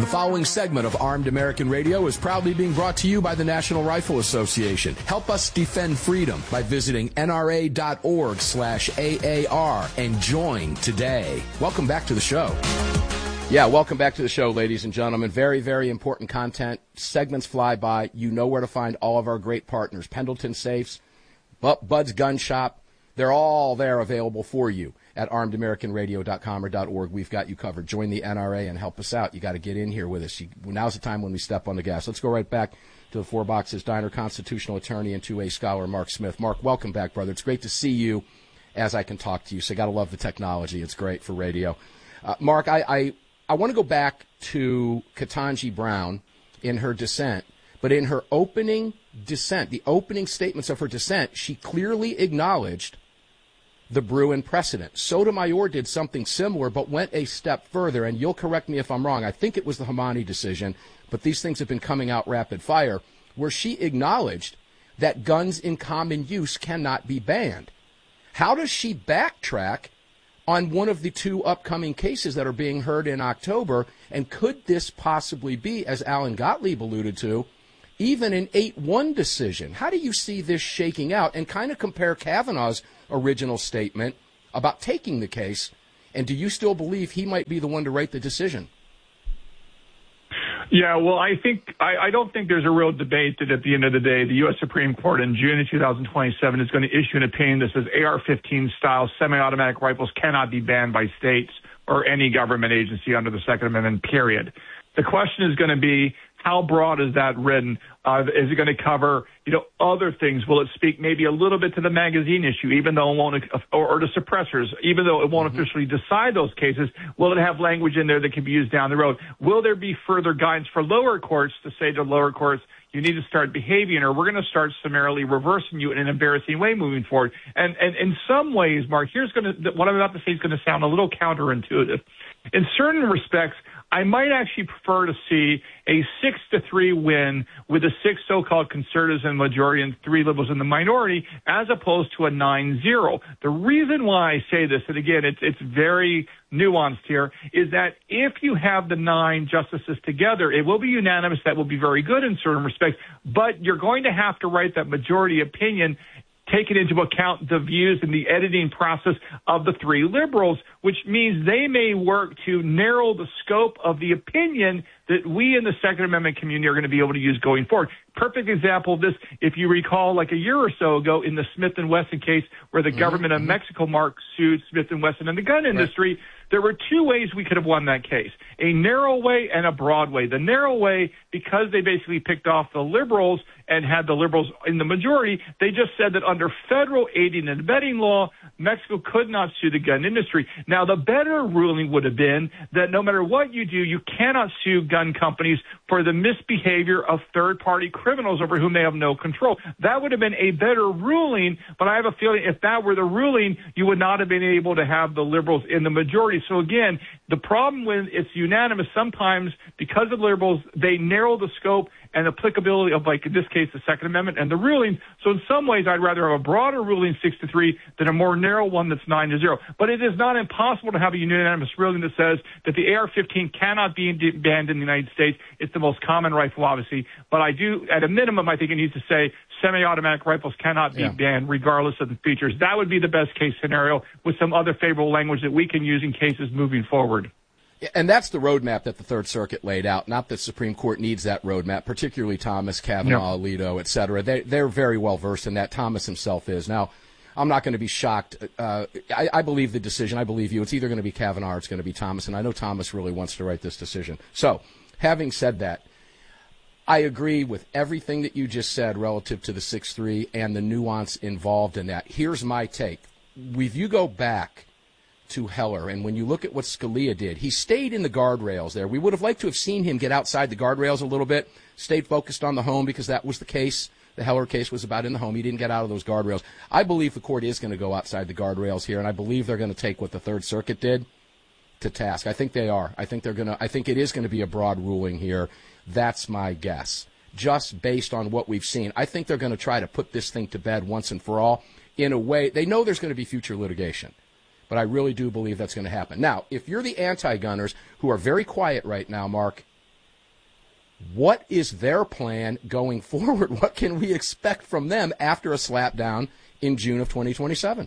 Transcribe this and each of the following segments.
The following segment of Armed American Radio is proudly being brought to you by the National Rifle Association. Help us defend freedom by visiting nra.org/AAR and join today. Welcome back to the show. Yeah, welcome back to the show, ladies and gentlemen. Very, very important content. Segments fly by. You know where to find all of our great partners. Pendleton Safes, Bud's Gun Shop. They're all there available for you at armedamericanradio.com or .org. We've got you covered. Join the NRA and help us out. You got to get in here with us. Now's the time when we step on the gas. Let's go right back to the Four Boxes Diner constitutional attorney and 2A scholar, Mark Smith. Mark, welcome back, brother. It's great to see you as I can talk to you. So you got to love the technology. It's great for radio. Mark, I want to go back to Ketanji Brown in her dissent. But in her opening dissent, the opening statements of her dissent, she clearly acknowledged the Bruen precedent. Sotomayor did something similar, but went a step further, and you'll correct me if I'm wrong. I think it was the Hamani decision, but these things have been coming out rapid fire, where she acknowledged that guns in common use cannot be banned. How does she backtrack on one of the two upcoming cases that are being heard in October, and could this possibly be, as Alan Gottlieb alluded to, even an 8-1 decision? How do you see this shaking out, and kind of compare Kavanaugh's original statement about taking the case, and do you still believe he might be the one to write the decision? Yeah, well, I don't think there's a real debate that at the end of the day, the U.S. Supreme Court in June of 2027 is going to issue an opinion that says AR-15 style semi-automatic rifles cannot be banned by states or any government agency under the Second Amendment, period. The question is going to be, how broad is that written? Is it going to cover, other things? Will it speak maybe a little bit to the magazine issue, even though it won't, or to suppressors, even though it won't officially decide those cases? Will it have language in there that can be used down the road? Will there be further guidance for lower courts to say to lower courts, you need to start behaving, or we're going to start summarily reversing you in an embarrassing way moving forward? And in some ways, Mark, what I'm about to say is going to sound a little counterintuitive. In certain respects, I might actually prefer to see a 6-3 win with the 6 so-called conservatives in the majority and 3 liberals in the minority, as opposed to a 9-0. The reason why I say this, and again, it's very nuanced here, is that if you have the 9 justices together, it will be unanimous. That will be very good in certain respects, but you're going to have to write that majority opinion, taking into account the views and the editing process of the 3 liberals, which means they may work to narrow the scope of the opinion that we in the Second Amendment community are going to be able to use going forward. Perfect example of this, if you recall, like a year or so ago in the Smith & Wesson case where the government of Mexico, Mark, sued Smith & Wesson and the gun industry, there were 2 ways we could have won that case, a narrow way and a broad way. The narrow way, because they basically picked off the liberals and had the liberals in the majority, they just said that under federal aiding and abetting law, Mexico could not sue the gun industry. Now, the better ruling would have been that no matter what you do, you cannot sue gun companies for the misbehavior of third-party criminals over whom they have no control. That would have been a better ruling, but I have a feeling if that were the ruling, you would not have been able to have the liberals in the majority. So again, the problem when it's unanimous, sometimes because of liberals, they narrow the scope and applicability of, like in this case, the Second Amendment and the ruling. So in some ways, I'd rather have a broader ruling 6-3 than a more narrow one that's 9-0. But it is not impossible to have a unanimous ruling that says that the AR-15 cannot be banned in the United States. It's the most common rifle, obviously. But I do, at a minimum, I think it needs to say semi-automatic rifles cannot be banned regardless of the features. That would be the best case scenario with some other favorable language that we can use in cases moving forward. And that's the roadmap that the Third Circuit laid out. Not that the Supreme Court needs that roadmap, particularly Thomas, Kavanaugh, Alito, et cetera. They're very well versed in that. Thomas himself is. Now, I'm not going to be shocked. I believe the decision. I believe you. It's either going to be Kavanaugh or it's going to be Thomas, and I know Thomas really wants to write this decision. So, having said that, I agree with everything that you just said relative to the 6-3 and the nuance involved in that. Here's my take. If you go back to Heller, and when you look at what Scalia did, he stayed in the guardrails there. We would have liked to have seen him get outside the guardrails a little bit, stayed focused on the home because that was the case. The Heller case was about in the home. He didn't get out of those guardrails. I believe the court is going to go outside the guardrails here, and I believe they're going to take what the Third Circuit did to task. I think they are. I think it is going to be a broad ruling here. That's my guess, just based on what we've seen. I think they're going to try to put this thing to bed once and for all in a way. They know there's going to be future litigation, but I really do believe that's going to happen. Now, if you're the anti-gunners who are very quiet right now, Mark, What is their plan going forward? What can we expect from them after a slapdown in June of 2027?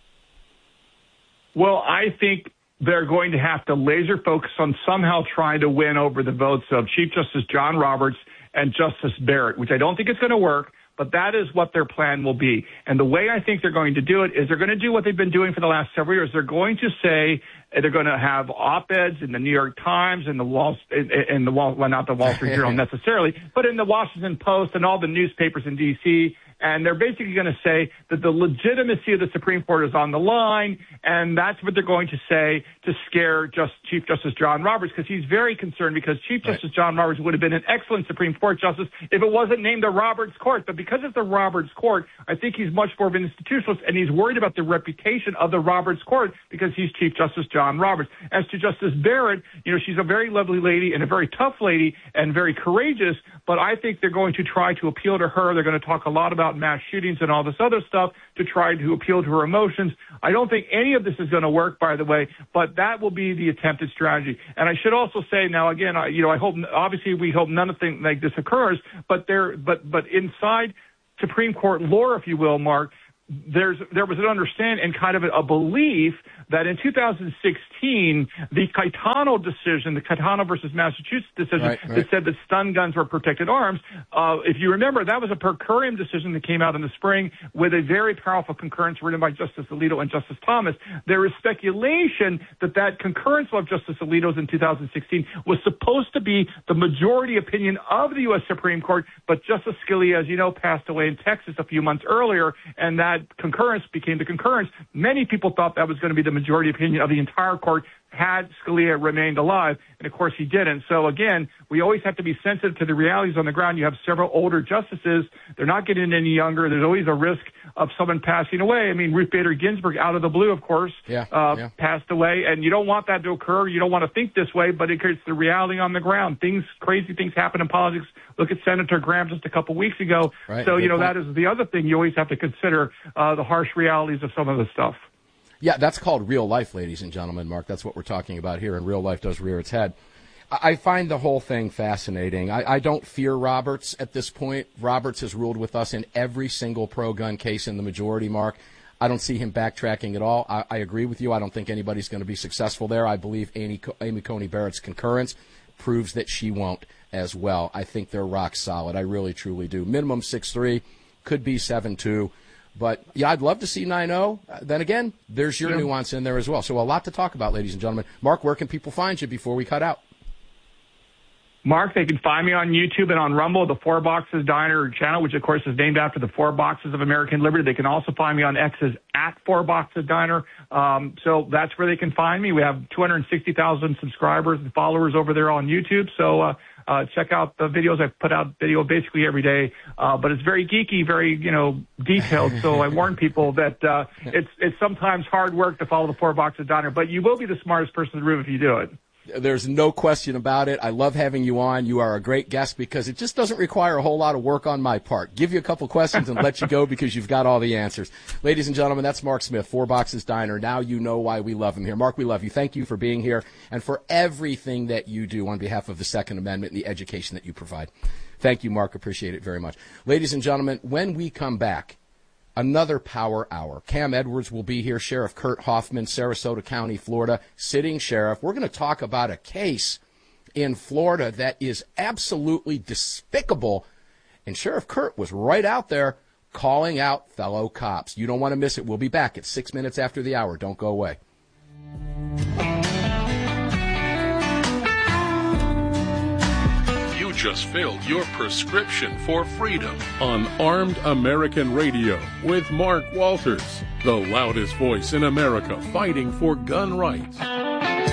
Well, I think they're going to have to laser focus on somehow trying to win over the votes of Chief Justice John Roberts and Justice Barrett, which I don't think is going to work, but that is what their plan will be. And the way I think they're going to do it is they're going to do what they've been doing for the last several years. They're going to say they're going to have op-eds in the New York Times and well, not the Wall Street Journal necessarily, but in the Washington Post and all the newspapers in D.C., and they're basically going to say that the legitimacy of the Supreme Court is on the line, and that's what they're going to say to scare Chief Justice John Roberts, because he's very concerned, because Chief Justice John Roberts would have been an excellent Supreme Court justice if it wasn't named the Roberts Court. But because it's the Roberts Court, I think he's much more of an institutionalist, and he's worried about the reputation of the Roberts Court because he's Chief Justice John Roberts. As to Justice Barrett, she's a very lovely lady and a very tough lady and very courageous, but I think they're going to try to appeal to her. They're going to talk a lot about mass shootings and all this other stuff to try to appeal to her emotions. I don't think any of this is going to work, by the way, but that will be the attempted strategy. And I should also say now, again, I hope, obviously we hope none of things like this occurs, but inside Supreme Court lore, if you will, Mark, there was an understanding and kind of a belief that in 2016, the Caetano decision, the Caetano versus Massachusetts decision that said that stun guns were protected arms, if you remember, that was a per curiam decision that came out in the spring with a very powerful concurrence written by Justice Alito and Justice Thomas. There is speculation that concurrence of Justice Alito's in 2016 was supposed to be the majority opinion of the U.S. Supreme Court, but Justice Scalia, as you know, passed away in Texas a few months earlier, and that concurrence became the concurrence. Many people thought that was going to be the majority opinion of the entire court had Scalia remained alive, and of course he didn't. So again, we always have to be sensitive to the realities on the ground. You have several older justices. They're not getting any younger. There's always a risk of someone passing away. I mean, Ruth Bader Ginsburg, out of the blue, of course, passed away, and you don't want that to occur. You don't want to think this way, but it's the reality on the ground. Crazy things happen in politics. Look at Senator Graham just a couple weeks ago. Right. So, that is the other thing you always have to consider, the harsh realities of some of this stuff. Yeah, that's called real life, ladies and gentlemen, Mark. That's what we're talking about here, and real life does rear its head. I find the whole thing fascinating. I don't fear Roberts at this point. Roberts has ruled with us in every single pro-gun case in the majority, Mark. I don't see him backtracking at all. I agree with you. I don't think anybody's going to be successful there. I believe Amy Coney Barrett's concurrence proves that she won't as well. I think they're rock solid. I really, truly do. Minimum 6'3", could be 7'2". But, yeah, I'd love to see 9-0. Then again, there's your nuance in there as well. So a lot to talk about, ladies and gentlemen. Mark, where can people find you before we cut out? Mark, they can find me on YouTube and on Rumble, the Four Boxes Diner channel, which, of course, is named after the Four Boxes of American Liberty. They can also find me on X as @Four Boxes Diner. So that's where they can find me. We have 260,000 subscribers and followers over there on YouTube. So check out the videos. I put out video basically every day, but it's very geeky, very, detailed. So I warn people that it's sometimes hard work to follow the Four Boxes Diner, but you will be the smartest person in the room if you do it. There's no question about it. I love having you on. You are a great guest because it just doesn't require a whole lot of work on my part. Give you a couple questions and let you go because you've got all the answers. Ladies and gentlemen, that's Mark Smith, Four Boxes Diner. Now you know why we love him here. Mark, we love you. Thank you for being here and for everything that you do on behalf of the Second Amendment and the education that you provide. Thank you, Mark. Appreciate it very much. Ladies and gentlemen, when we come back, another Power Hour. Cam Edwards will be here, Sheriff Kurt Hoffman, Sarasota County, Florida, sitting sheriff. We're going to talk about a case in Florida that is absolutely despicable, and Sheriff Kurt was right out there calling out fellow cops. You don't want to miss it. We'll be back at 6 minutes after the hour. Don't go away. Just filled your prescription for freedom on Armed American Radio with Mark Walters, the loudest voice in America fighting for gun rights.